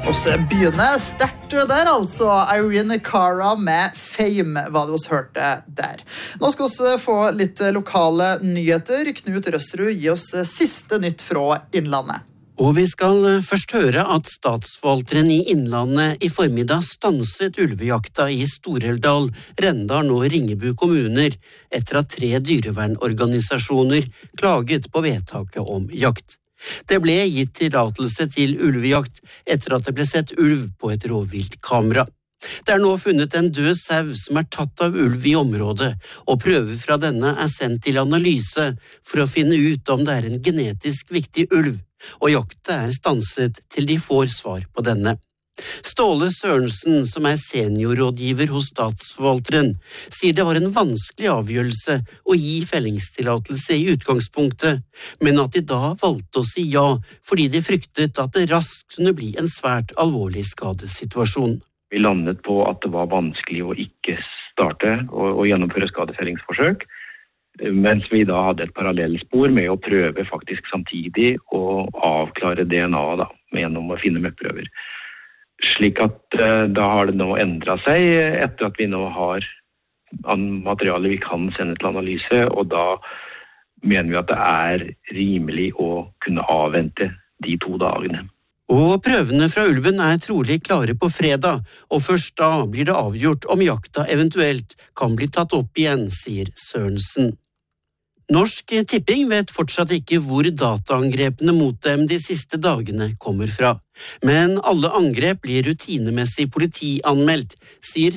Og så begynner sterkt der, altså. Irene Cara med Fame, hva du også hørte der. Nå skal vi få litt lokale nyheter. Knut Røsrud gir oss siste nytt fra Innlandet. Og vi skal først høre at statsforvalteren i Innlandet i formiddag stanset ulvejakta i Storeldal, Rendalen og Ringebu kommuner etter at 3 dyrevernorganisasjoner klaget på vedtaket om jakt. Det ble gitt tillatelse til ulvejakt etter at det ble sett ulv på et rovviltkamera. Det er nå funnet en død sau som er tatt av ulv i området, og prøver fra denne er sendt til analyse for å finne ut om det er en genetisk viktig ulv, og jakta er stanset til de får svar på denne. Ståle Sørensen, som er seniorrådgiver hos statsforvalteren, sier det var en vanskelig avgjørelse å gi fellingstillatelse i utgangspunktet, men at de da valgte å si ja, fordi de fryktet at det raskt kunne bli en svært alvorlig skadesituasjon. Vi landet på at det var vanskelig å ikke starte og gjennomføre skadefellingsforsøk, mens vi da hadde et parallellspor med å prøve faktisk samtidig å avklare DNA gjennom å finne møttprøver. Slik at da har det nå endret seg etter at vi nå har materiale vi kan sende til analyse, og da mener vi at det er rimelig å kunne avvente de 2 dagene. Og prøvene fra ulven er trolig klare på fredag, og først da blir det avgjort om jakta eventuelt kan bli tatt opp igjen, sier Sørensen. Norsk Tipping vet fortsatt ikke hvor dataangrepene mot dem de siste dagene kommer fra. Men alle angrep blir rutinemessig politianmeldt, sier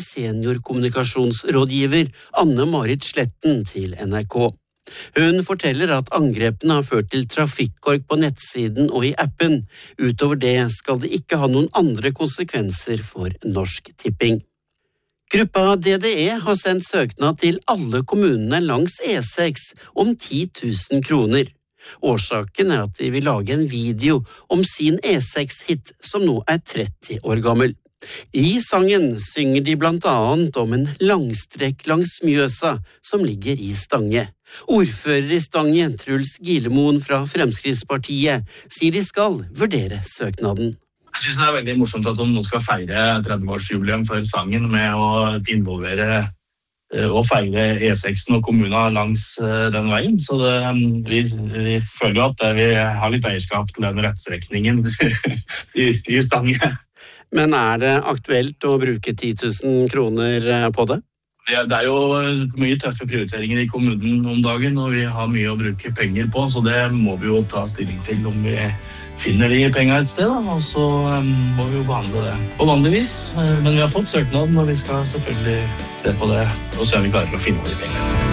seniorkommunikasjonsrådgiver Anne-Marit Sletten til NRK. Hun forteller at angrepene har ført til trafikkork på nettsiden og i appen. Utover det skal det ikke ha noen andre konsekvenser for Norsk Tipping. Gruppa DDE har sendt søknad til alle kommunene langs E6 om 10 000 kroner. Årsaken er at de vil lage en video om sin E6-hit, som nå er 30 år gammel. I sangen synger de blant annet om en langstrekk langs Mjøsa som ligger i Stange. Ordfører i Stange, Truls Gilemoen fra Fremskrittspartiet, sier de skal vurdere søknaden. Jeg synes det er veldig morsomt at de nå skal feire 30-årsjubileum for sangen med å involvere og feire E6 og kommuner langs den veien. Så vi føler jo at vi har litt eierskap til den rettstrekningen i Stange. Men er det aktuelt å bruke 10 000 kroner på det? Det er jo mye tøffe prioriteringer i kommunen om dagen, og vi har mye å bruke penger på, så det må vi jo ta stilling til om vi finner de penger et sted, og så må vi jo behandle det på vanlig vis. Men vi har fått søknaden, og vi skal selvfølgelig se på det og se om vi klarer å finne de pengene.